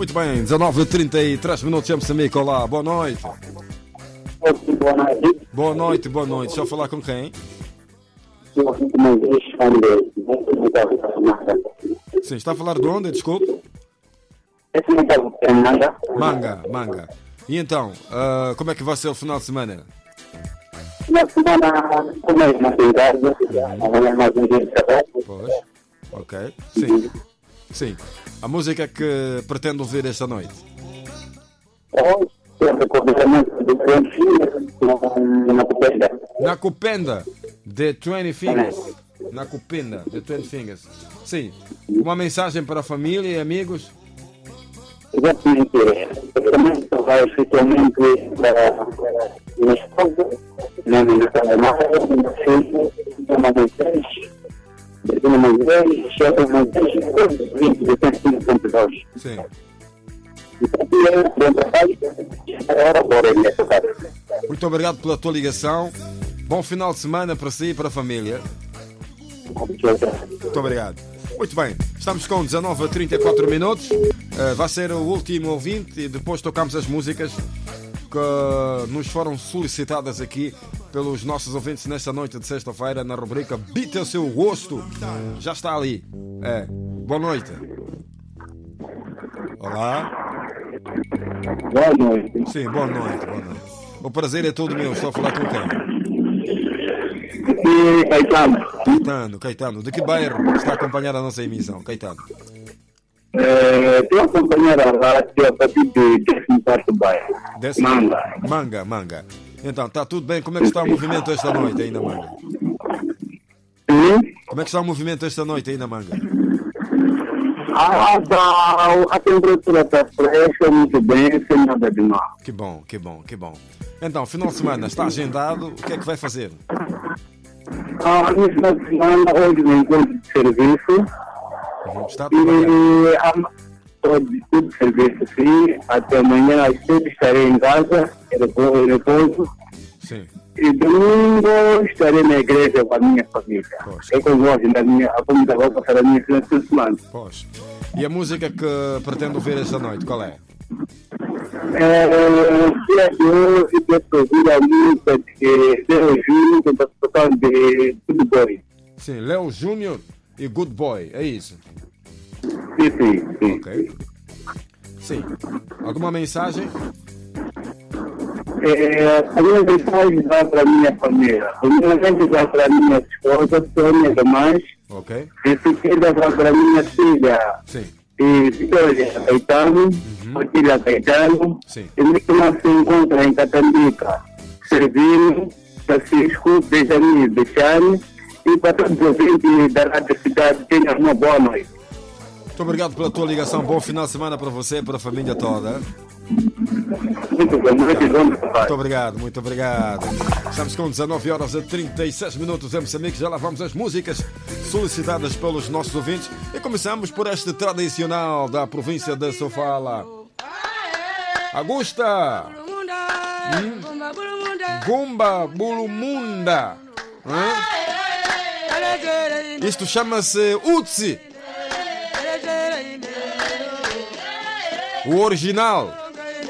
Muito bem, 19h33 minutos em Moçambique. Olá, boa noite. Boa noite. Boa noite, boa noite. Deixa eu falar com quem? Sim, está a falar de onde? Desculpe. Manga. E então, como é que vai ser o final de semana? Na semana, como é que não tem casa, amanhã mais um dia de trabalho. Pois, ok. Sim. A música que pretendo ouvir esta noite? Hoje, eu recordamento de 20 Fingers na Cupenda. Na Cupenda, de 20 Fingers. Na Cupenda, de 20 Fingers. Sim. Uma mensagem para a família e amigos? Exatamente. Também vai especialmente para minha esposa, minha namorada, meu filho, uma mensagem. Sim. Muito obrigado pela tua ligação. Bom final de semana para si e para a família. Muito obrigado. Muito bem, estamos com 19h34 minutos. Vai ser o último ouvinte e depois tocamos as músicas que nos foram solicitadas aqui pelos nossos ouvintes nesta noite de sexta-feira na rubrica Beat o seu gosto. Já está ali. Boa noite. Olá. Boa noite. Sim, boa noite. O prazer é todo meu. Estou a falar com quem? Caetano. De que bairro está a acompanhar a nossa emissão, Caetano? Estou a acompanhar a rádio a partir de 14º bairro. Manga. Então, está tudo bem? Como é que está o movimento esta noite aí na Manga? Como é que está o movimento esta noite aí na Manga? A temperatura está fresca, muito bem, sem nada de mal. Que bom. Então, final de semana está agendado, o que é que vai fazer? No final de semana, hoje no encontro de serviço. Está a trabalhar? Tudo de serviço, sim. Até amanhã às 6 estarei em casa, repouso. Sim. E domingo estarei na igreja com a minha família. Poxa. Eu gosto a família vai passar a minha final de semana. Pois. E a música que pretendo ouvir esta noite, qual é? Eu quero ouvir a música de Léo Júnior, que está tocando de Good Boy. Sim, Léo Júnior e Good Boy, é isso? Sim. Ok. Sim. Alguma mensagem? A minha mensagem vai para a minha família. Primeiramente vai para a minha esposa, Sônia Tomás. Ok. Em seguida vai para a minha filha. Sim. E Vitória Caetano, Otília Caetano. Sim. E Nicolas se encontra em Catambica, Servino, Francisco, Benjamin Bechane. E para todos os ouvintes da Rádio Cidade, tenham uma boa noite. Muito obrigado pela tua ligação. Bom final de semana para você e para a família toda. Muito obrigado. Estamos com 19h36 em Moçambique. Já lá vamos as músicas solicitadas pelos nossos ouvintes. E começamos por este tradicional da província de Sofala. Augusta. Gumba Bulumunda. Isto chama-se Utsi. O original.